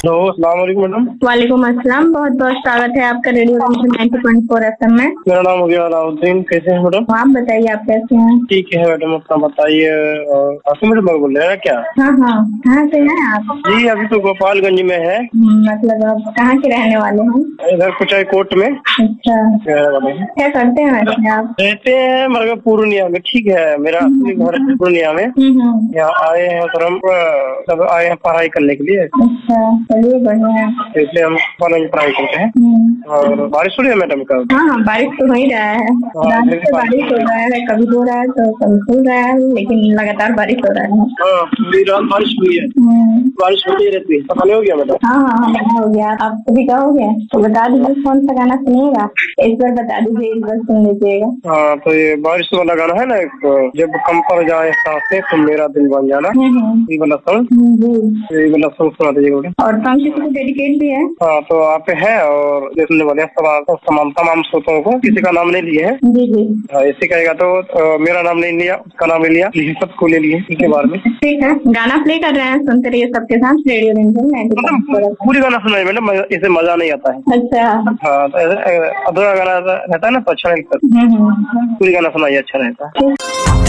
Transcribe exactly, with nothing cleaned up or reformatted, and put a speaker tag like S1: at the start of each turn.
S1: Hello, अस्सलाम वालेकुम madam.
S2: वालेकुम अस्सलाम। बहुत बहुत स्वागत है आपका radio ninety point four FM में।
S1: मेरा नाम हो गया अलाउद्दीन। कैसे हैं मैडम?
S2: आप बताइए, आप कैसे हैं?
S1: ठीक है मैडम, अपना बताइए। आसिम मैडम बोल रहे हैं क्या?
S2: हाँ हाँ, कहाँ से हैं आप?
S1: जी, अभी तो गोपालगंज में है।
S2: मतलब आप कहाँ के रहने वाले हैं?
S1: इधर कुचाई कोट में
S2: अच्छा,
S1: रहने वाले हैं।
S2: क्या करते हैं वैसे आप?
S1: रहते हैं मगर पूर्णिया में। ठीक है, मेरा असली घर है पूर्णिया में। यहाँ आए हैं सर, हम सब आए हैं पढ़ाई करने के लिए।
S2: अच्छा, चलिए बढ़िया है।
S1: तो इसलिए हम कॉलेज में पढ़ाई करते हैं। और बारिश हो रही है मैडम कब?
S2: हाँ हाँ, बारिश तो हो ही रहा है। रात से बारिश हो रहा है, कभी हो रहा है तो कभी खुल रहा है, लेकिन लगातार बारिश हो रहा है।
S1: हाँ, पूरी रात बारिश हुई है। बारिश होती रहती है। पता नहीं हो गया मैडम?
S2: हाँ हाँ हाँ, हो गया। आपको भी क्या हो गया? तो बता दीजिए कौन सा गाना सुनिएगा, इस बार बता दीजिए, इस बार सुन लीजिएगा।
S1: हाँ, तो ये बारिश वाला गाना है ना, एक जब कम पर जाए सांसें तो मेरा दिल बन जाना, ये वाला सॉन्ग।
S2: जी,
S1: ये वाला सॉन्ग सुना दीजिएगा।
S2: और सॉन्ग किसी को डेडिकेट भी है?
S1: हाँ, तो आप है और सुनने वाले हैं तमाम तमाम तमाम श्रोताओं को, किसी का नाम नहीं लिए है।
S2: जी जी,
S1: ऐसे कहेगा तो अ, मेरा नाम नहीं लिया, उसका नाम ले लिया, सबको ले लिए इसके बारे में।
S2: ठीक है, गाना प्ले कर रहे हैं, सुनते रहिए सबके साथ रेडियो
S1: मतलब पूरी गाना सुनाइए मैडम, इसे मजा नहीं आता है।
S2: अच्छा,
S1: हाँ, तो ऐसे अधूरा गाना रहता है ना तो अच्छा नहीं लगता। पूरी गाना सुनाइए, अच्छा रहता है।